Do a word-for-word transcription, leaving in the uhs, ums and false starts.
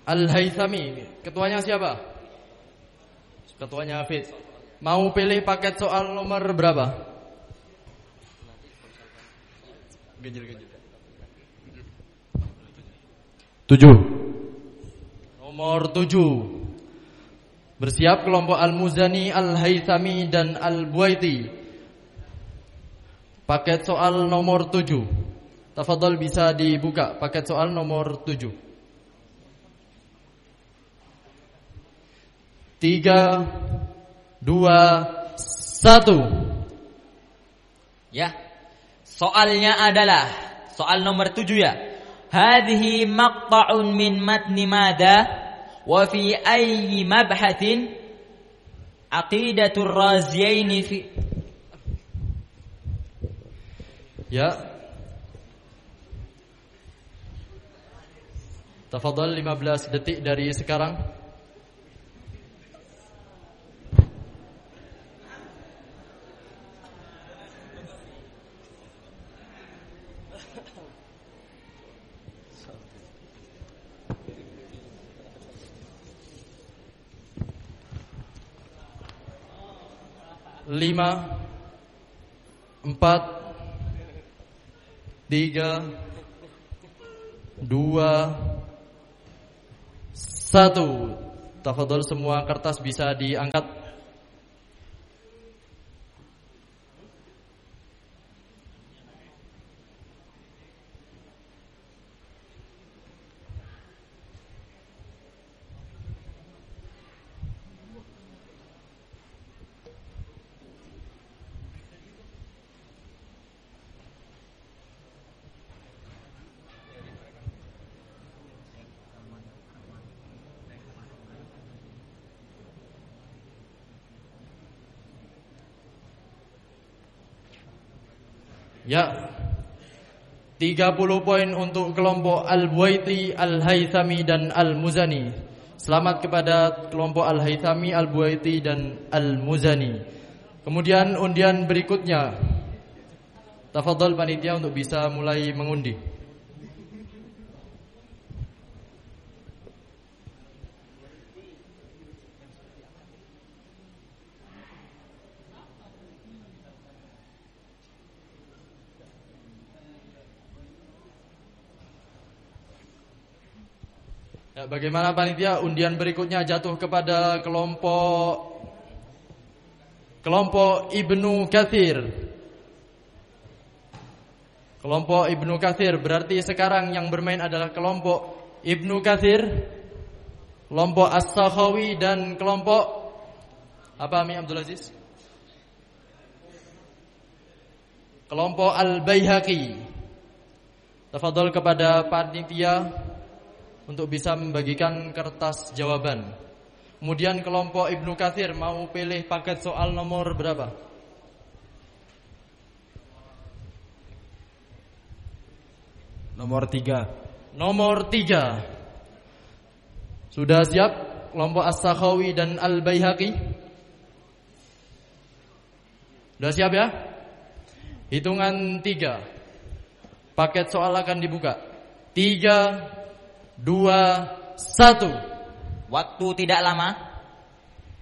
Al-Haythami. Ketuanya siapa? Ketuanya Hafiz. Mau pilih paket soal nomor berapa? Gejil-gejil. Tujuh. Nomor tujuh. Bersiap kelompok Al-Muzani, Al-Haythami dan Al-Buaiti. Paket soal nomor tujuh. Tafadhol bisa dibuka paket soal nomor tujuh. Tiga, dua, satu. Ya. Soalnya adalah soal nomor tujuh ya. Hadhihi maqta'un min matni madha wa fi ayyi mabhathin aqidatur raziyaini fi. Ya. Tafadhal lima belas detik dari sekarang. Lima, empat, tiga, dua, satu. Tafadhol semua kertas bisa diangkat. Ya, tiga puluh poin untuk kelompok Al-Buaiti, Al-Haythami dan Al-Muzani. Selamat kepada kelompok Al-Haythami, Al-Buaiti dan Al-Muzani. Kemudian undian berikutnya. Tafadhol panitia untuk bisa mulai mengundi. Ya, bagaimana panitia? Undian berikutnya jatuh kepada kelompok Kelompok Ibnu Katsir. Kelompok Ibnu Katsir. Berarti sekarang yang bermain adalah kelompok Ibnu Katsir, kelompok As-Sakhawi dan kelompok apa Ami Abdul Aziz? Kelompok Al-Baihaqi. Tafadhol kepada panitia untuk bisa membagikan kertas jawaban. Kemudian kelompok Ibnu Katsir mau pilih paket soal nomor berapa? Nomor tiga. Nomor tiga. Sudah siap kelompok As-Sakhawi dan Al-Baihaqi? Sudah siap ya? Hitungan tiga. Paket soal akan dibuka. Tiga, dua, satu. Waktu tidak lama.